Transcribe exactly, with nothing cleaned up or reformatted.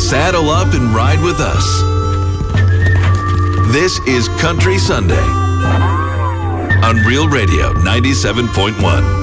Saddle up and ride with us. This is Country Sunday on Real Radio ninety-seven point one.